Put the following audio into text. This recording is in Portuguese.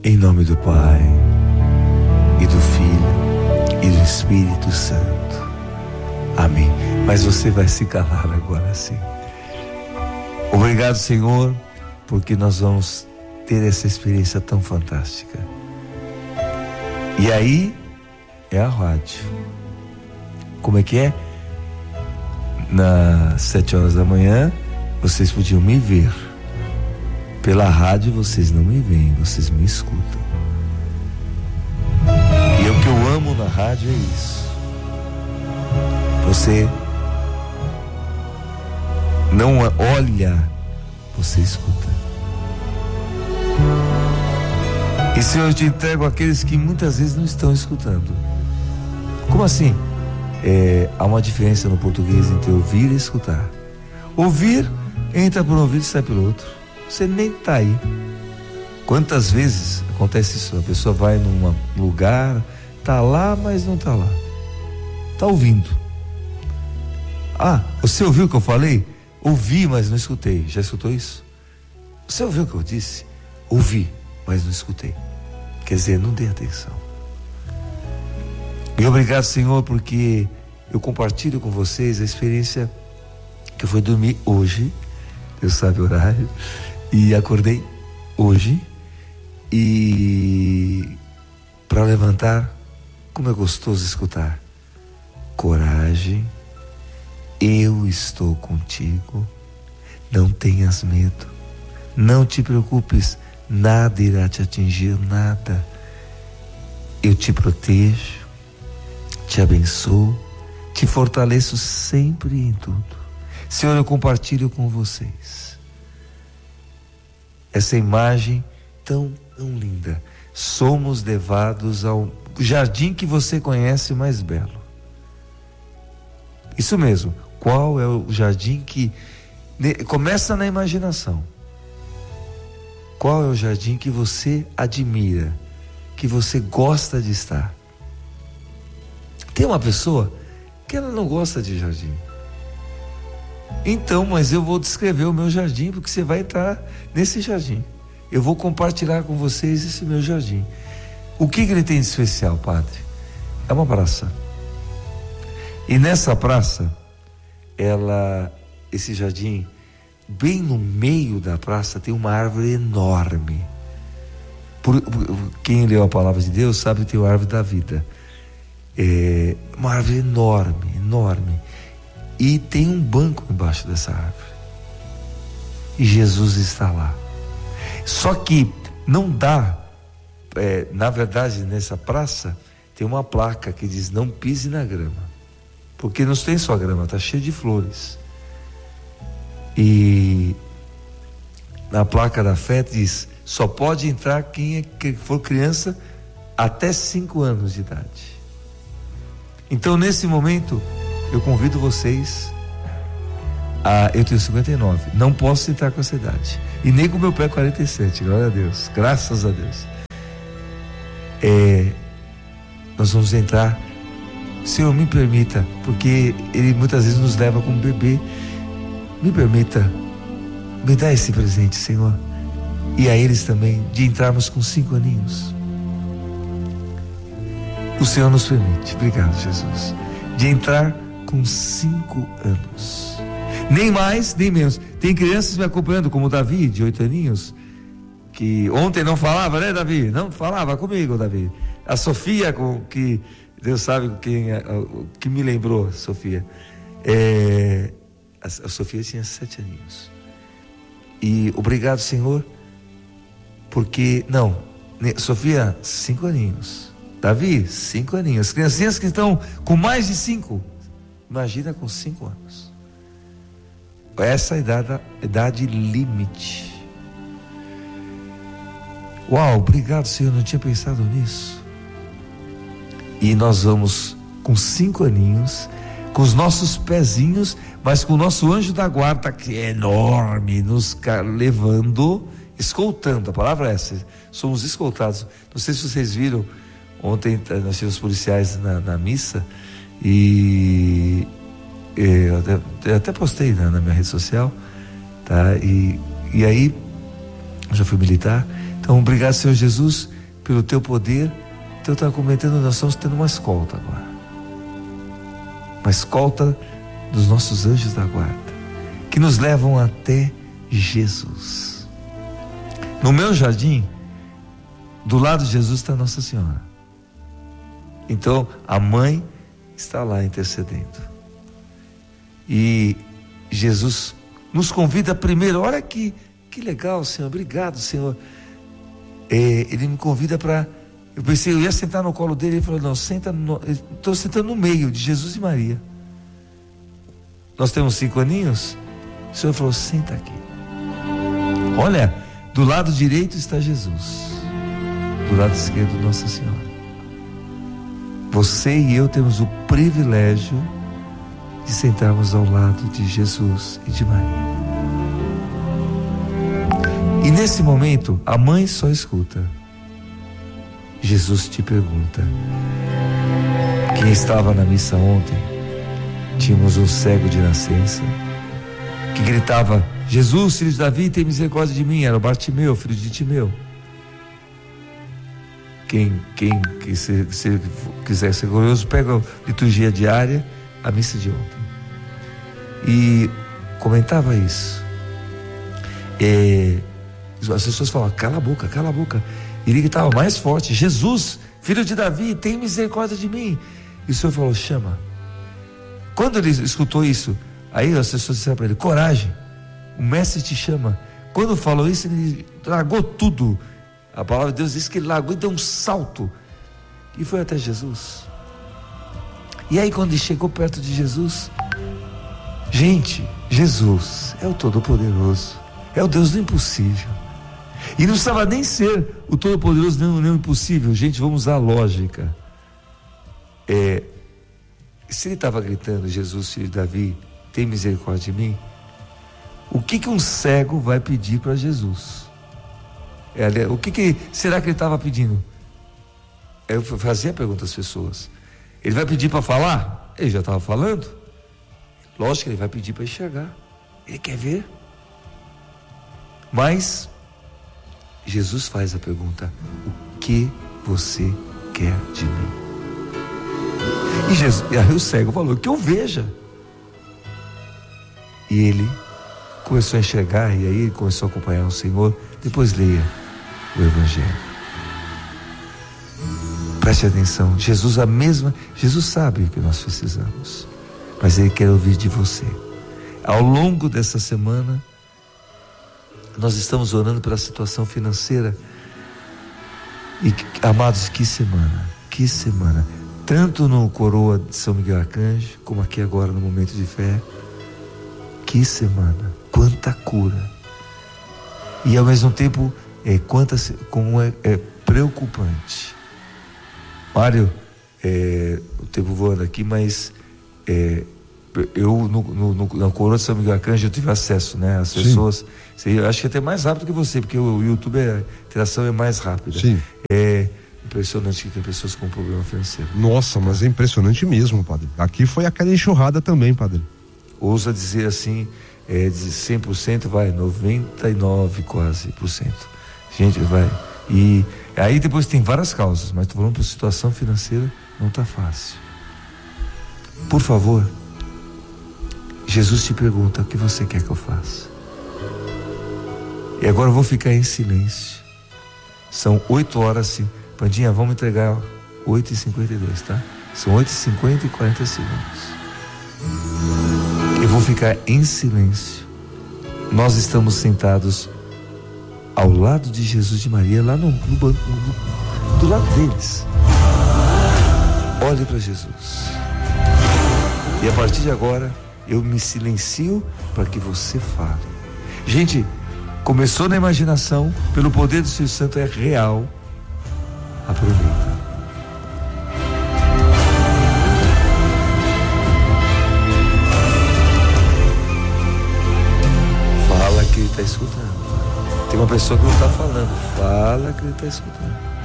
Em nome do Pai, e do Filho, e do Espírito Santo. Amém. Mas você vai se calar agora sim. Obrigado, Senhor, porque nós vamos ter essa experiência tão fantástica. E aí é a rádio. Como é que é? Nas 7 horas da manhã, vocês podiam me ver. Pela rádio vocês não me veem, vocês me escutam. E o que eu amo na rádio é isso. Você não olha, você escuta. E Senhor, eu te entrego aqueles que muitas vezes não estão escutando. Como assim? Há uma diferença no português entre ouvir e escutar. Ouvir entra por um ouvido e sai pelo outro. Você nem está aí. Quantas vezes acontece isso? A pessoa vai num lugar, está lá, mas não está lá. Está ouvindo. Ah, você ouviu o que eu falei? Ouvi, mas não escutei. Já escutou isso? Você ouviu o que eu disse? Ouvi, mas não escutei. Quer dizer, não dei atenção. E obrigado, Senhor, porque eu compartilho com vocês a experiência que eu fui dormir hoje. Deus sabe o horário. E acordei hoje. E para levantar, como é gostoso escutar. Coragem, eu estou contigo. Não tenhas medo. Não te preocupes. Nada irá te atingir, nada. Eu te protejo, te abençoo, te fortaleço sempre em tudo. Senhor, eu compartilho com vocês essa imagem tão linda. Somos levados ao jardim que você conhece mais belo. Isso mesmo. Qual é o jardim que começa na imaginação? Qual é o jardim que você admira, que você gosta de estar? Tem uma pessoa que ela não gosta de jardim. Então, mas eu vou descrever o meu jardim, porque você vai entrar nesse jardim. Eu vou compartilhar com vocês esse meu jardim. O que ele tem de especial, Padre? É uma praça. E nessa praça, esse jardim, bem no meio da praça, tem uma árvore enorme. Quem leu a palavra de Deus sabe que tem a árvore da vida. É uma árvore enorme, enorme. E tem um banco embaixo dessa árvore. E Jesus está lá. Só que não dá, na verdade, nessa praça, tem uma placa que diz: não pise na grama. Porque não tem só grama, está cheio de flores. E na placa da fé diz: só pode entrar quem for criança até 5 anos de idade. Então, nesse momento, eu convido vocês eu tenho 59, não posso entrar com essa idade, e nem com meu pé 47, glória a Deus, graças a Deus. Nós vamos entrar. Senhor, me permita, porque Ele muitas vezes nos leva como bebê. Me permita, me dá esse presente, Senhor, e a eles também, de entrarmos com 5 aninhos. O Senhor nos permite, obrigado, Jesus, de entrar com 5 anos, nem mais, nem menos. Tem crianças me acompanhando, como o Davi, de 8 aninhos, que ontem não falava, né, Davi? Não falava comigo, Davi. A Sofia, que Deus sabe que me lembrou, Sofia. A Sofia tinha 7 aninhos. E obrigado, Senhor, porque, Sofia, 5 aninhos. Davi, 5 aninhos. Criancinhas que estão com mais de 5. Imagina com 5 anos. Essa é a idade limite. Uau, obrigado, Senhor, não tinha pensado nisso. E nós vamos com 5 aninhos, com os nossos pezinhos, mas com o nosso anjo da guarda, que é enorme, nos levando, escoltando. A palavra é essa, somos escoltados. Não sei se vocês viram, ontem nós tivemos policiais na missa, e eu até postei na minha rede social, tá? E aí, eu já fui militar, Então, obrigado, Senhor Jesus, pelo teu poder. Então, eu estava comentando, nós estamos tendo uma escolta agora. Uma escolta dos nossos anjos da guarda, que nos levam até Jesus. No meu jardim, do lado de Jesus está Nossa Senhora. Então, a mãe está lá intercedendo. E Jesus nos convida primeiro. Olha que legal, Senhor. Obrigado, Senhor. Ele me convida para... Eu pensei, eu ia sentar no colo dele. Ele falou, não, estou sentando no meio de Jesus e Maria. Nós temos 5 aninhos. O Senhor falou, senta aqui. Olha, do lado direito está Jesus, do lado esquerdo Nossa Senhora. Você e eu temos o privilégio de sentarmos ao lado de Jesus e de Maria. E nesse momento, a mãe só escuta. Jesus te pergunta. Quem estava na missa ontem, tínhamos um cego de nascença, que gritava, Jesus, filho de Davi, tem misericórdia de mim. Era o Bartimeu, filho de Timeu. Quem quiser ser curioso, pega a liturgia diária, a missa de ontem. E comentava isso. As pessoas falavam, cala a boca, cala a boca. E ele gritava mais forte, Jesus, filho de Davi, tem misericórdia de mim. E o Senhor falou, chama. Quando ele escutou isso, aí as pessoas disseram para ele, coragem, o mestre te chama. Quando falou isso, ele largou tudo. A palavra de Deus diz que ele largou e deu um salto e foi até Jesus. E aí, quando ele chegou perto de Jesus, gente, Jesus é o Todo-Poderoso, é o Deus do impossível. E não precisava nem ser o Todo-Poderoso, nem o impossível. Gente, vamos usar a lógica. Se ele estava gritando, Jesus, filho de Davi, tem misericórdia de mim, o que um cego vai pedir para Jesus? O que será que ele estava pedindo? Eu fazia a pergunta às pessoas. Ele vai pedir para falar? Ele já estava falando. Lógico que ele vai pedir para enxergar. Ele quer ver. Mas Jesus faz a pergunta: o que você quer de mim? E aí o cego falou: que eu veja. E ele começou a enxergar, e aí ele começou a acompanhar o Senhor. Depois leia o Evangelho. Preste atenção, Jesus sabe o que nós precisamos, mas Ele quer ouvir de você. Ao longo dessa semana, nós estamos orando pela situação financeira. E, amados, que semana, tanto no Coroa de São Miguel Arcanjo, como aqui agora no Momento de Fé. Que semana, quanta cura. E ao mesmo tempo, como é preocupante. Mário, o tempo voando aqui, mas eu na Coroa de São Miguel Arcanjo eu tive acesso, né? As pessoas, eu acho que até mais rápido que você, porque o YouTube, a interação é mais rápida. Sim. É impressionante que tem pessoas com problema financeiro. Nossa, mas é impressionante mesmo, padre. Aqui foi aquela enxurrada também, padre. Ousa dizer assim, de 100% vai 99 quase por cento. Gente, vai. E aí depois tem várias causas, mas tô falando para situação financeira, não tá fácil. Por favor, Jesus te pergunta: o que você quer que eu faça? E agora eu vou ficar em silêncio. São 8 horas. Pandinha, vamos entregar 8h52, tá? São 8h50 e 40 segundos. Eu vou ficar em silêncio. Nós estamos sentados ao lado de Jesus e de Maria, lá no banco, do lado deles. Olhe para Jesus. E a partir de agora, eu me silencio para que você fale. Gente, começou na imaginação, pelo poder do Espírito Santo, é real. Aproveita. Fala que ele está escutando. Tem uma pessoa que não está falando. Fala que ele está escutando.